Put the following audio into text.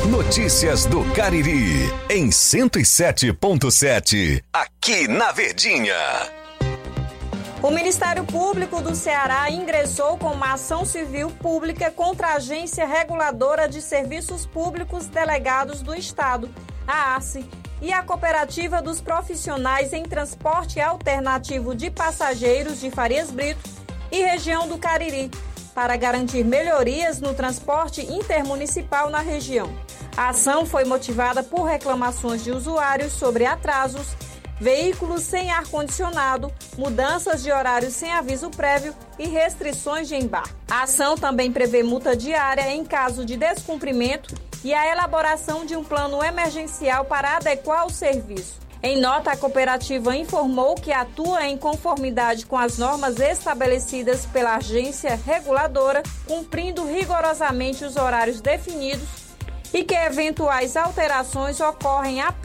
Notícias do Cariri, em 107.7, aqui na Verdinha. O Ministério Público do Ceará ingressou com uma ação civil pública contra a Agência Reguladora de Serviços Públicos Delegados do Estado, a ARCE, e a Cooperativa dos Profissionais em Transporte Alternativo de Passageiros de Farias Brito e região do Cariri, para garantir melhorias no transporte intermunicipal na região. A ação foi motivada por reclamações de usuários sobre atrasos, veículos sem ar-condicionado, mudanças de horários sem aviso prévio e restrições de embarque. A ação também prevê multa diária em caso de descumprimento e a elaboração de um plano emergencial para adequar o serviço. Em nota, a cooperativa informou que atua em conformidade com as normas estabelecidas pela agência reguladora, cumprindo rigorosamente os horários definidos e que eventuais alterações ocorrem apenas